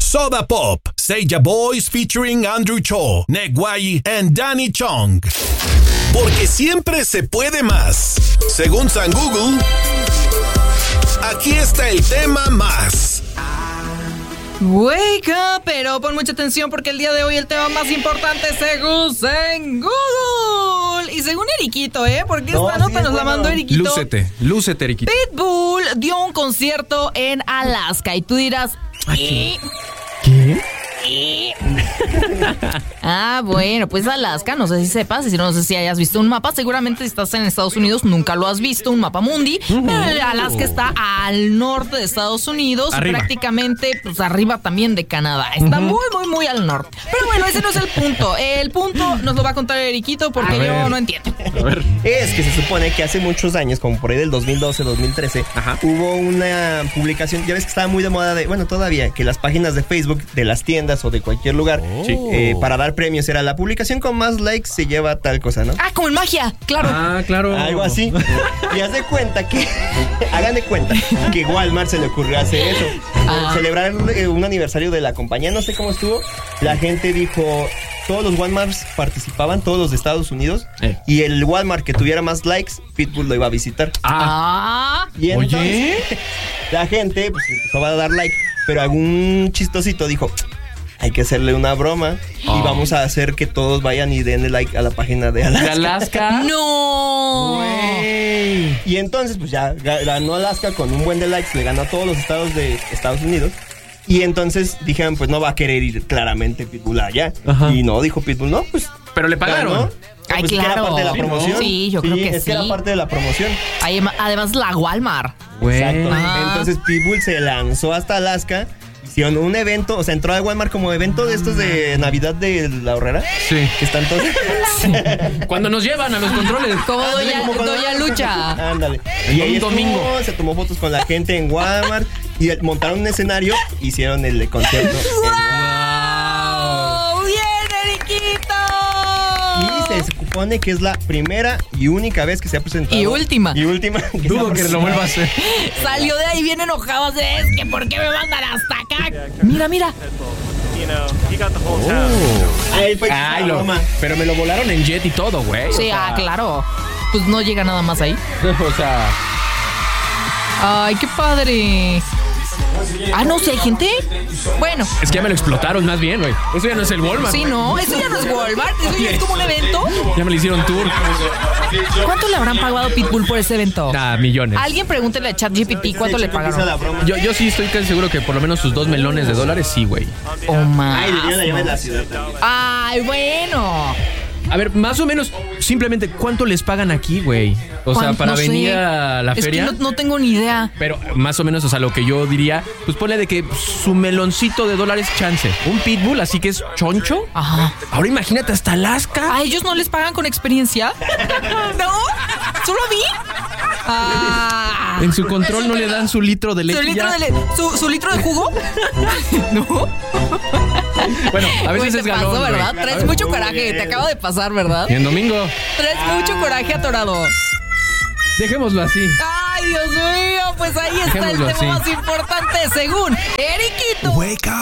Soda Pop, Seiya Boys featuring Andrew Cho, Negwai and Danny Chong. Porque siempre se puede más. Según San Google, aquí está el tema más. Wake up, pero pon mucha atención porque el día de hoy el tema más importante según San Google. Y según Eriquito, porque esta nota nos la mandó Eriquito. Lúcete, Eriquito. Pitbull dio un concierto en Alaska y tú dirás... ¿Qué? Bueno, pues Alaska, no sé si sepas, no sé si hayas visto un mapa, seguramente si estás en Estados Unidos nunca lo has visto, un mapa mundi, pero Alaska está al norte de Estados Unidos, arriba. Prácticamente pues arriba también de Canadá, está muy al norte, pero bueno, ese no es el punto nos lo va a contar Eriquito porque yo no entiendo. A ver. Es que se supone que hace muchos años, como por ahí del 2012, 2013, hubo una publicación, ya ves que estaba muy de moda todavía, que las páginas de Facebook de las tiendas o de cualquier lugar, para dar premios, era la publicación con más likes se lleva tal cosa, ¿no? Como en magia, claro. Claro. Algo así. Y haz de cuenta que, hagan de cuenta que Walmart se le ocurrió hacer eso. Celebrar un aniversario de la compañía, no sé cómo estuvo. La gente dijo, todos los Walmarts participaban, todos los de Estados Unidos, y el Walmart que tuviera más likes, Pitbull lo iba a visitar. Y entonces, la gente pues empezó a dar like, pero algún chistosito dijo, hay que hacerle una broma y vamos a hacer que todos vayan y denle like a la página de Alaska. ¿De Alaska? ¡No! Wey. Y entonces, pues ya ganó Alaska con un buen de likes, le ganó a todos los estados de Estados Unidos. Y entonces dijeron, pues no va a querer ir claramente Pitbull allá. Y no, dijo Pitbull, no, pues... Pero le pagaron. ¿no? Ay, pues claro. era parte de la promoción. Sí, yo creo que es que era parte de la promoción. Además, la Walmart. Exacto. Ajá. Entonces Pitbull se lanzó hasta Alaska. Hicieron un evento, o sea, entró a Walmart como evento de estos de Navidad de la Horrera. Sí. Que están todos... Cuando nos llevan a los controles. Como Doña Lucha. Ándale. Y ahí un domingo. se tomó fotos con la gente en Walmart y montaron un escenario, hicieron el concierto. ¡Wow! ¡Bien, Eriquito! Y se supone que es la primera y única vez que se ha presentado. Y última. Dudo que lo vuelva a hacer. Salió de ahí bien enojado. Es que ¿por qué me mandan hasta acá? Mira. Ahí fue broma. Pero me lo volaron en jet y todo, güey. Sí, claro. Pues no llega nada más ahí. O sea... Ay, qué padre. No sé, hay gente. Bueno. Es que ya me lo explotaron más bien, güey. Eso ya no es el Walmart. Sí, no, eso ya no es Walmart. Eso ya es como un evento. Ya me lo hicieron tour. ¿Cuánto le habrán pagado a Pitbull por ese evento? Millones. Alguien pregúntele a ChatGPT cuánto le pagaron. Yo sí estoy casi seguro que por lo menos sus $2 millones, sí, güey. Oh, man. Ay, le dieron la llave de la ciudad también. Ay, bueno. A ver, más o menos, simplemente, ¿cuánto les pagan aquí, güey? O sea, para venir a la feria. Es que no tengo ni idea. Pero más o menos, o sea, lo que yo diría, pues ponle de que su meloncito de dólares chance. Un Pitbull, así que es choncho. Ajá. Ahora imagínate hasta Alaska. ¿A ellos no les pagan con experiencia? ¿No? ¿Solo a mí? En su control no le dan su litro de leche. ¿Su litro de jugo? ¿No? Bueno, a veces te es galón, pasó, ¿verdad? güey. Traes mucho coraje. Te acaba de pasar, ¿verdad? Y en domingo. Traes mucho coraje atorado. Dejémoslo así. Ay, Dios mío. Pues ahí está el tema más importante según Eriquito. Wake up.